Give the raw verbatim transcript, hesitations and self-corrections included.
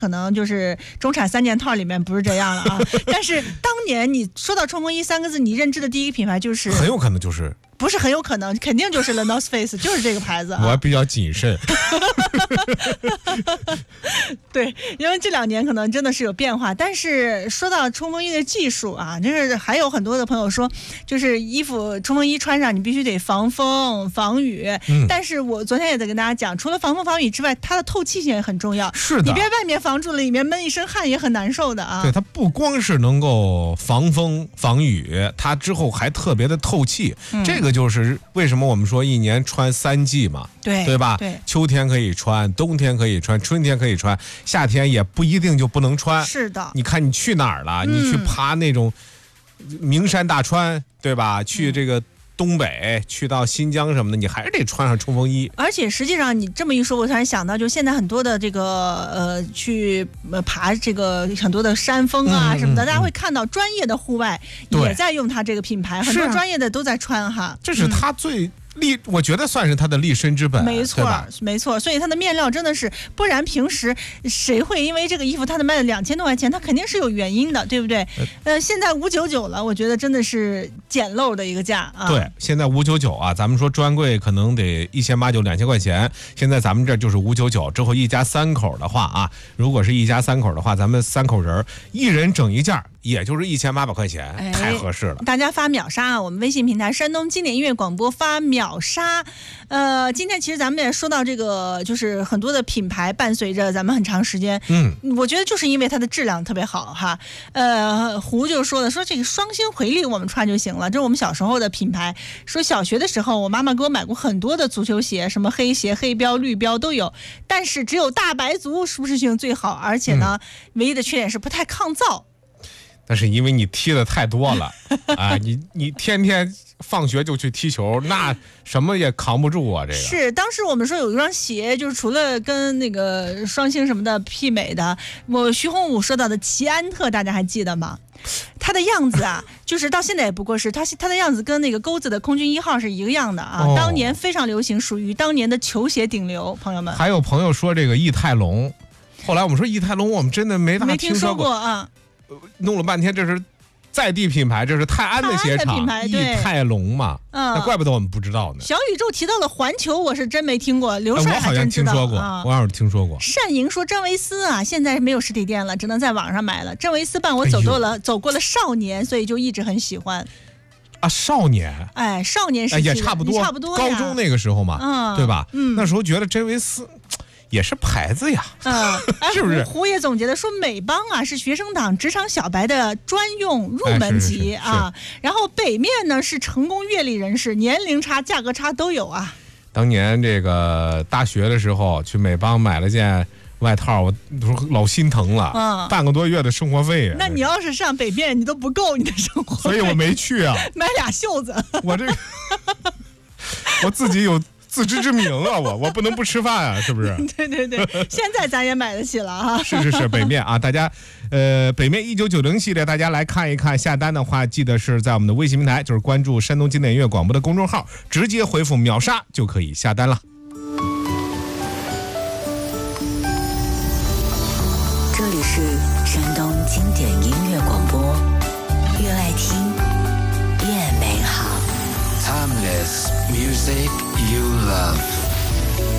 可能就是中产三件套里面不是这样了啊。但是当年你说到冲锋衣三个字，你认知的第一个品牌就是很有可能就是不是很有可能，肯定就是 The North Face， 就是这个牌子、啊。 我还比较谨慎。 对，因为这两年可能真的是有变化。但是说到冲锋衣的技术啊，就是还有很多的朋友说，就是衣服冲锋衣穿上你必须得防风防雨、嗯。但是我昨天也在跟大家讲，除了防风防雨之外，它的透气性也很重要。 是的， 你别外面防住了，里面闷一身汗也很难受的啊。 对，它不光是能够防风防雨，它之后还特别的透气。嗯、这个就是为什么我们说一年穿三季嘛， 对对吧？ 对， 秋天可以穿，冬天可以穿，春天可以穿，夏天也不一定就不能穿。 是的， 你看你去哪儿了？嗯、你去爬那种名山大川，对吧？去这个东北，去到新疆什么的，你还是得穿上冲锋衣。 而且实际上你这么一说，我突然想到，就现在很多的这个呃去呃爬这个很多的山峰啊什么的，嗯嗯嗯、大家会看到专业的户外也在用它这个品牌，很多专业的都在穿哈。 这是它最。嗯立，我觉得算是它的立身之本， 没错，没错。所以它的面料真的是，不然平时谁会因为这个衣服它的卖了两千多块钱，它肯定是有原因的，对不对？呃，现在五九九了，我觉得真的是捡漏的一个价啊。 对，现在五九九啊，咱们说专柜可能得一千八就两千块钱，现在咱们这就是五九九。之后一家三口的话啊，如果是一家三口的话，咱们三口人一人整一件。也就是一千八百块钱、哎，太合适了。 大家发秒杀啊！我们微信平台山东经典音乐广播发秒杀。呃，今天其实咱们也说到这个，就是很多的品牌伴随着咱们很长时间。嗯，我觉得就是因为它的质量特别好哈。呃，胡就说了，说这个双星回力我们穿就行了，这是我们小时候的品牌。说小学的时候，我妈妈给我买过很多的足球鞋，什么黑鞋、黑标、绿标都有，但是只有大白足舒适性最好，而且呢，嗯、唯一的缺点是不太抗造。 但是因为你踢的太多了啊，你你天天放学就去踢球，那什么也扛不住啊。这个是当时我们说有一双鞋，就是除了跟那个双星什么的媲美的，我徐宏武说到的奇安特，大家还记得吗？它的样子啊，就是到现在也不过是它它的样子跟那个钩子的空军一号是一个样的啊。哦、当年非常流行，属于当年的球鞋顶流，朋友们。 还有朋友说这个易泰龙，后来我们说易泰龙，我们真的没大听说过啊。 弄了半天，这是在地品牌，这是泰安的鞋厂，易泰龙嘛，嗯，那怪不得我们不知道呢。 小宇宙提到了环球，我是真没听过，刘帅还真知道。 我好像听说过， 啊、 我好像听说过。 单莹说，真维斯啊，现在没有实体店了，只能在网上买了。真维斯伴我走过了、哎、走过了少年，所以就一直很喜欢。 啊，少年， 哎，少年时期、 哎、也差不多， 差不多， 高中那个时候嘛，嗯，对吧？嗯，那时候觉得真维斯。也是牌子呀， 嗯， 是不是？ 胡也总结的说，美邦啊是学生党职场小白的专用入门级、 哎、 啊，然后北面呢是成功阅历人士，年龄差、价格差都有啊。 当年这个大学的时候去美邦买了件外套，我老心疼了，嗯，半个多月的生活费、啊。 那你要是上北面，你都不够你的生活费， 所以我没去啊， 买俩袖子。 我这个我自己有。自知之明啊，我我不能不吃饭啊，是不是？ 对对对，现在咱也买得起了啊。 是是是，北面啊，大家，呃，北面一九九零系列，大家来看一看。下单的话，记得是在我们的微信平台，就是关注山东经典音乐广播的公众号，直接回复秒杀就可以下单了。 这里是山东经典音乐广播，越爱听越美好。 Timeless music you love.